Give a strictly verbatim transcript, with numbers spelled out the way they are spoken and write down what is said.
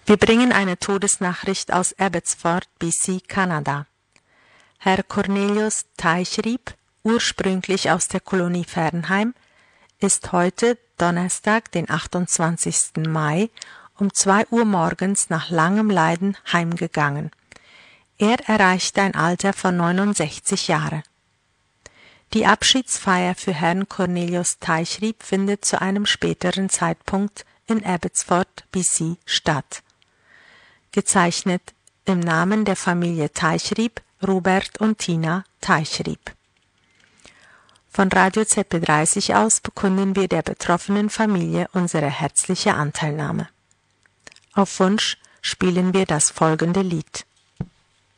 Wir bringen eine Todesnachricht aus Abbotsford, B C, Kanada. Herr Cornelius Teichriep, ursprünglich aus der Kolonie Fernheim, ist heute, Donnerstag, den achtundzwanzigsten Mai, um zwei Uhr morgens nach langem Leiden heimgegangen. Er erreichte ein Alter von neunundsechzig Jahren. Die Abschiedsfeier für Herrn Cornelius Teichriep findet zu einem späteren Zeitpunkt in Abbotsford, B C, statt. Gezeichnet im Namen der Familie Teichriep, Robert und Tina Teichriep. Von Radio Z P dreißig aus bekunden wir der betroffenen Familie unsere herzliche Anteilnahme. Auf Wunsch spielen wir das folgende Lied.